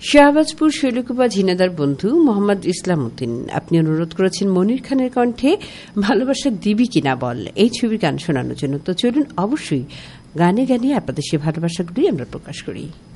শাহবাজপুর শৈলকুপা ঝিনাদার বন্ধু মোহাম্মদ ইসলাম উদ্দিন, আপনি অনুরোধ করেছেন মনির খানের কণ্ঠে ভালোবাসা দিবি কিনা বল এই ছবির গান শোনানোর জন্য। তো চলুন অবশ্যই গানে গানে আপনাদের সে ভালোবাসাগুলি আমরা প্রকাশ করি।